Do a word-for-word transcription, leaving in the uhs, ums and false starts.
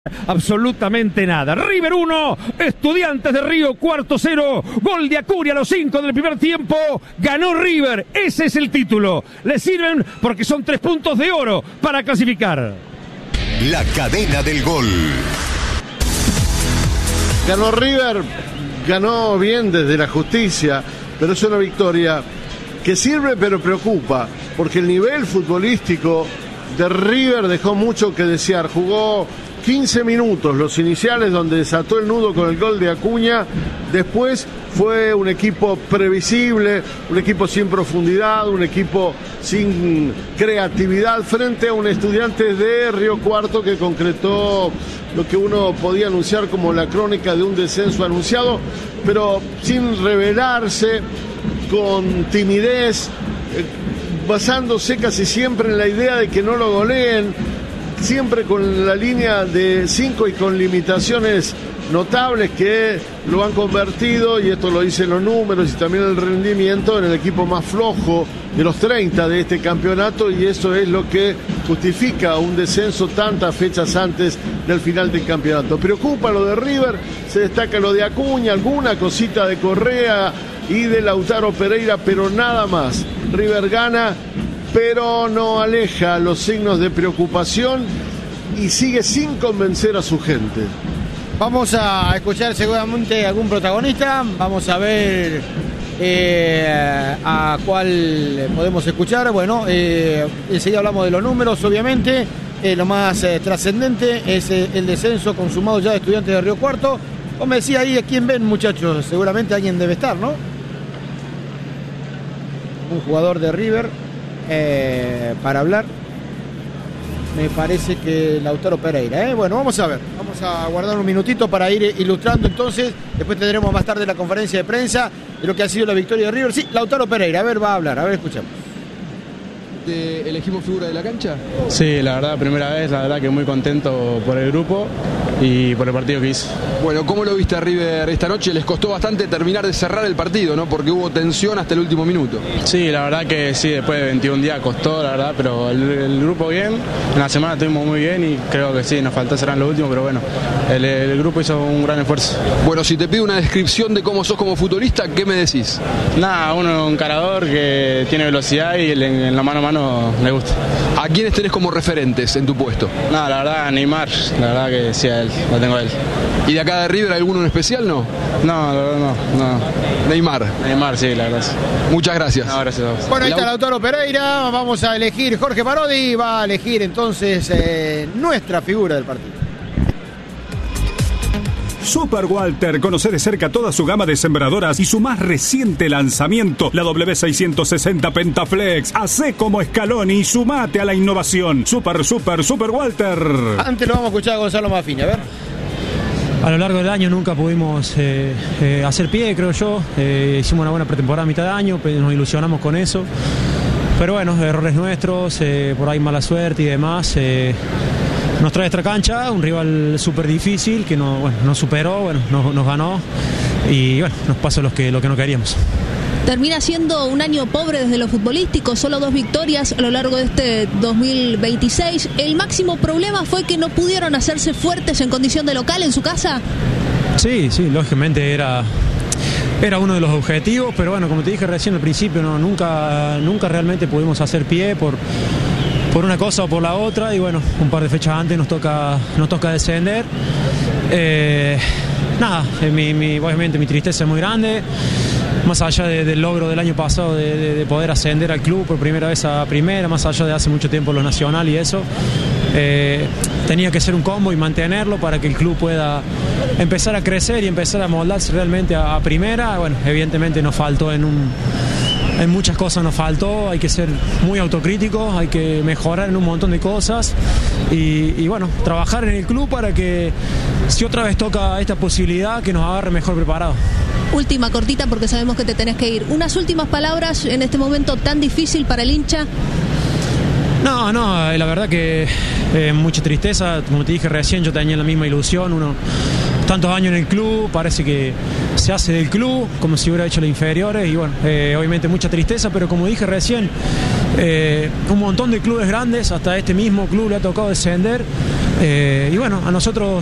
Absolutamente nada. River uno, Estudiantes de Río cuarto cero, gol de Acuña a los cinco del primer tiempo, ganó River, ese es el título, le sirven porque son tres puntos de oro para clasificar. La cadena del gol. Ganó River, ganó bien desde la justicia, pero es una victoria que sirve pero preocupa, porque el nivel futbolístico de River dejó mucho que desear. Jugó quince minutos, los iniciales, donde desató el nudo con el gol de Acuña. Después fue un equipo previsible, un equipo sin profundidad, un equipo sin creatividad frente a un Estudiantes de Río Cuarto que concretó lo que uno podía anunciar como la crónica de un descenso anunciado, pero sin revelarse, con timidez, eh, basándose casi siempre en la idea de que no lo goleen, siempre con la línea de cinco y con limitaciones notables que lo han convertido, y esto lo dicen los números y también el rendimiento, en el equipo más flojo de los treinta de este campeonato, y eso es lo que justifica un descenso tantas fechas antes del final del campeonato. Preocupa lo de River, se destaca lo de Acuña, alguna cosita de Correa y de Lautaro Pereira, pero nada más. River gana, pero no aleja los signos de preocupación y sigue sin convencer a su gente. Vamos a escuchar seguramente algún protagonista, vamos a ver eh, a cuál podemos escuchar. Bueno, eh, enseguida hablamos de los números, obviamente. Eh, lo más eh, trascendente es eh, el descenso consumado ya de Estudiantes de Río Cuarto. Como me decía ahí, ¿a quién ven, muchachos? Seguramente alguien debe estar, ¿no? Un jugador de River eh, para hablar. Me parece que Lautaro Pereira, ¿eh? Bueno, vamos a ver, vamos a guardar un minutito para ir ilustrando entonces, después tendremos más tarde la conferencia de prensa de lo que ha sido la victoria de River. Sí, Lautaro Pereira, a ver, va a hablar, a ver, escuchamos. ¿Te elegimos figura de la cancha? Sí, la verdad, primera vez, la verdad que muy contento por el grupo y por el partido que hizo. Bueno, ¿cómo lo viste a River esta noche? Les costó bastante terminar de cerrar el partido, ¿no? Porque hubo tensión hasta el último minuto. Sí, la verdad que sí, después de veintiún días costó, la verdad, pero el, el grupo bien, en la semana estuvimos muy bien y creo que sí, nos faltó cerrar lo último, pero bueno, el, el grupo hizo un gran esfuerzo. Bueno, si te pido una descripción de cómo sos como futbolista, ¿qué me decís? Nada, uno un encarador que tiene velocidad y en, en la mano a mano me gusta. ¿A quiénes tenés como referentes en tu puesto? Nada, la verdad, Neymar, la verdad que sí, a él, lo tengo a él. ¿Y de acá de River alguno en especial, no? No, no, no, no. Neymar. Neymar, sí, la verdad. Muchas gracias. No, gracias a vos. Bueno, ahí está Lautaro Pereira, vamos a elegir, Jorge Parodi va a elegir entonces eh, nuestra figura del partido. Super Walter, conoce de cerca toda su gama de sembradoras y su más reciente lanzamiento, la W seiscientos sesenta Pentaflex. Hacé como Scaloni y sumate a la innovación. Super, super, Super Walter. Antes lo vamos a escuchar a Gonzalo Maffini, a ver. A lo largo del año nunca pudimos eh, eh, hacer pie, creo yo. Eh, hicimos una buena pretemporada a mitad de año, nos ilusionamos con eso. Pero bueno, errores nuestros, eh, por ahí mala suerte y demás. Eh, Nos trae esta cancha, un rival súper difícil que no, bueno, nos superó, bueno, nos, nos ganó y bueno, nos pasó lo que, lo que no queríamos. Termina siendo un año pobre desde lo futbolístico, solo dos victorias a lo largo de este dos mil veintiséis. ¿El máximo problema fue que no pudieron hacerse fuertes en condición de local en su casa? Sí, sí, lógicamente era... Era uno de los objetivos, pero bueno, como te dije recién al principio, no, nunca, nunca realmente pudimos hacer pie por... por una cosa o por la otra, y bueno, un par de fechas antes nos toca, nos toca descender. Eh, nada, mi, mi, obviamente mi tristeza es muy grande, más allá de, del logro del año pasado de, de, de poder ascender al club por primera vez a primera, más allá de hace mucho tiempo lo nacional y eso. Eh, tenía que ser un combo y mantenerlo para que el club pueda empezar a crecer y empezar a moldarse realmente a, a primera. Bueno, evidentemente nos faltó en un... En muchas cosas nos faltó, hay que ser muy autocríticos, hay que mejorar en un montón de cosas y, y bueno, trabajar en el club para que si otra vez toca esta posibilidad, que nos agarre mejor preparados. Última cortita porque sabemos que te tenés que ir. Unas últimas palabras en este momento tan difícil para el hincha. No, no, la verdad que eh, mucha tristeza, como te dije recién, yo tenía la misma ilusión, uno tantos años en el club, parece que se hace del club como si hubiera hecho las inferiores y bueno, eh, obviamente mucha tristeza, pero como dije recién, eh, un montón de clubes grandes, hasta este mismo club le ha tocado descender, eh, y bueno, a nosotros